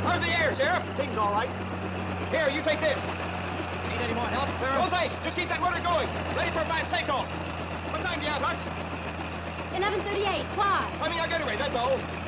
How's the air, Sheriff? Seems all right. Here, you take this. Need any more help, sir? No, thanks. Just keep that motor going. Ready for a fast takeoff. What time do you have, Hutch? 11:38. Why? I mean, I'll get it ready, that's all.